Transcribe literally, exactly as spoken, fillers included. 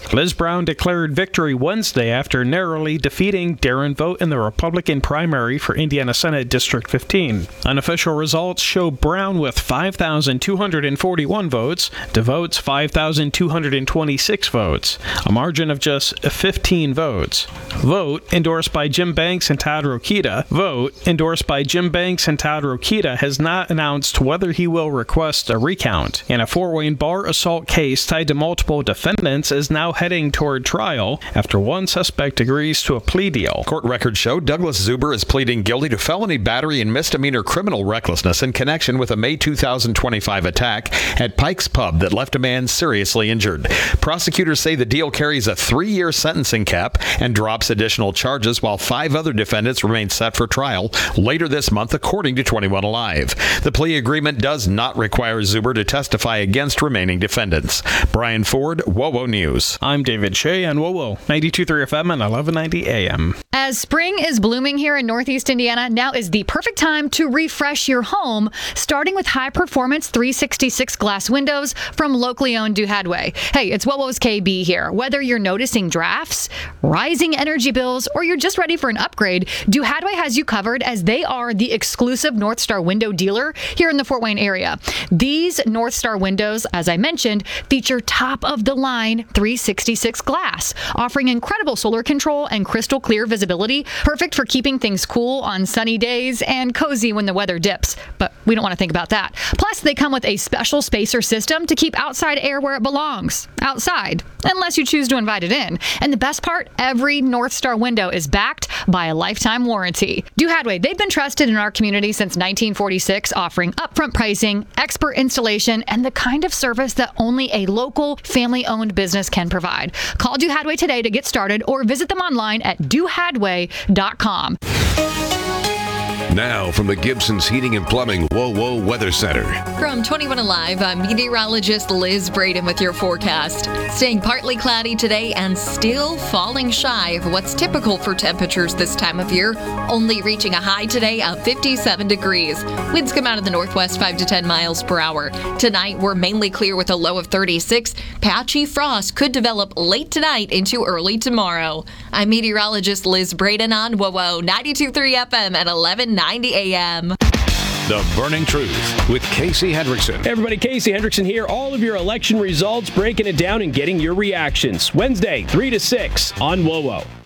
Liz Brown declared victory Wednesday after narrowly defeating Darren Vogt in the Republican primary for Indiana Senate District fifteen. Unofficial results show Brown with five thousand two hundred forty-one votes to Vogt's five thousand two hundred twenty-six votes, a margin of just fifteen votes. Vogt, endorsed by Jim Banks and Todd Rokita, Vogt, endorsed by Jim Banks and Todd Rokita, has not announced whether he will request a recount. And a Fort Wayne bar assault case tied to multiple defendants is now heading toward trial after one suspect agrees to a plea deal. Court records show Douglas Zuber is pleading guilty to felony battery and misdemeanor criminal recklessness in connection with a May two thousand twenty-five attack at Pike's Pub that left a man seriously injured. Prosecutors say the deal carries a three-year sentencing cap and drops additional charges, while five other defendants remain set for trial later this month, according to twenty-one Alive. The plea agreement does not require Zuber to testify against remaining defendants. Brian Ford, WOWO News. I'm David Shea on WOWO, ninety-two point three F M and eleven ninety A M. As spring is blooming here in Northeast Indiana, now is the perfect time to refresh your home, starting with high-performance three sixty-six glass windows from locally owned Duhadway. Hey, it's WOWO's K B here. Whether you're noticing drafts, rising energy bills, or you're just ready for an upgrade, Duhadway has you covered as they are the exclusive North Star window dealer here in the Fort Wayne area. These North Star windows, as I mentioned, feature top-of-the-line three sixty-six glass, offering incredible solar control and crystal clear visibility, perfect for keeping things cool on sunny days and cozy when the weather dips. But we don't want to think about that. Plus, they come with a special spacer system to keep outside air where it belongs, outside, unless you choose to invite it in. And the best part, every North Star window is backed by a lifetime warranty. Duhadway, they've been trusted in our community since nineteen forty-six, offering upfront pricing, expert installation, and the kind of service that only a local, family-owned business can provide. Call Duhadway today to get started or visit them online at duhadway dot com. Now from the Gibson's Heating and Plumbing WOWO Weather Center. From twenty-one Alive, I'm meteorologist Liz Braden with your forecast. Staying partly cloudy today and still falling shy of what's typical for temperatures this time of year, only reaching a high today of fifty-seven degrees. Winds come out of the northwest five to ten miles per hour. Tonight, we're mainly clear with a low of thirty-six. Patchy frost could develop late tonight into early tomorrow. I'm meteorologist Liz Braden on WOWO ninety-two point three F M at eleven ninety A M. The Burning Truth with Casey Hendrickson. Hey everybody, Casey Hendrickson here. All of your election results, breaking it down and getting your reactions. Wednesday, three to six on WOWO.